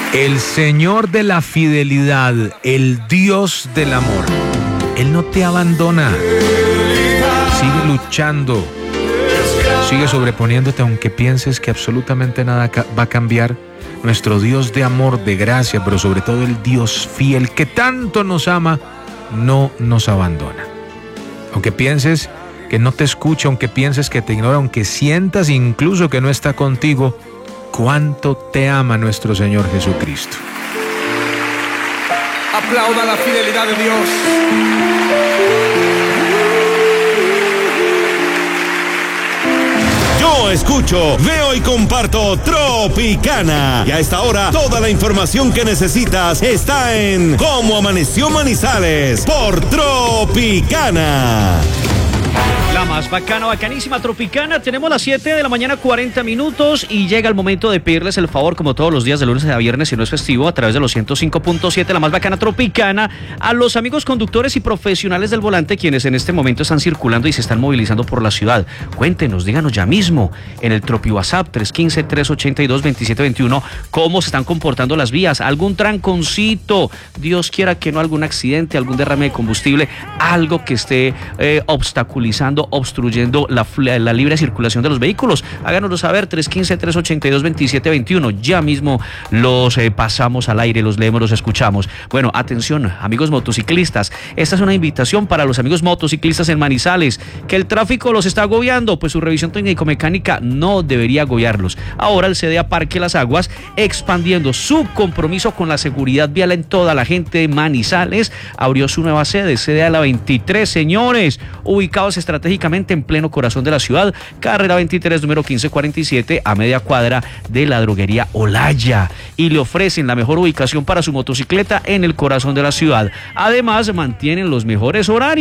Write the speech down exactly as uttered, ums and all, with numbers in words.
El Señor de la fidelidad, el Dios del amor, Él no te abandona. Sigue luchando, sigue sobreponiéndote aunque pienses que absolutamente nada va a cambiar. Nuestro Dios de amor, de gracia, pero sobre todo el Dios fiel que tanto nos ama, no nos abandona. Aunque pienses que no te escucha, aunque pienses que te ignora, aunque sientas incluso que no está contigo, cuánto te ama nuestro Señor Jesucristo. Aplauda la fidelidad de Dios. Yo escucho, veo y comparto Tropicana. Y a esta hora, toda la información que necesitas está en Cómo Amaneció Manizales por Tropicana. La más bacana, bacanísima Tropicana. Tenemos las siete de la mañana, cuarenta minutos, y llega el momento de pedirles el favor, como todos los días de lunes a viernes, si no es festivo, a través de los ciento cinco punto siete, la más bacana Tropicana, a los amigos conductores y profesionales del volante, quienes en este momento están circulando y se están movilizando por la ciudad. Cuéntenos, díganos ya mismo en el Tropi WhatsApp tres uno cinco, tres ocho dos, dos siete dos uno cómo se están comportando las vías, algún tranconcito, Dios quiera que no, algún accidente, algún derrame de combustible, algo que esté eh, obstaculizando, obstruyendo la, la libre circulación de los vehículos. Háganoslo saber, tres uno cinco, tres ocho dos, dos siete dos uno. Ya mismo los eh, pasamos al aire, los leemos, los escuchamos. Bueno, atención, amigos motociclistas. Esta es una invitación para los amigos motociclistas en Manizales, que el tráfico los está agobiando, pues su revisión técnico-mecánica no debería agobiarlos. Ahora el C D A Parque Las Aguas, expandiendo su compromiso con la seguridad vial en toda la gente de Manizales, abrió su nueva sede, C D A La veintitrés, señores, ubicados estratégicamente en pleno corazón de la ciudad, carrera veintitrés, número quince cuarenta y siete, a media cuadra de la droguería Olaya, y le ofrecen la mejor ubicación para su motocicleta en el corazón de la ciudad. Además, mantienen los mejores horarios.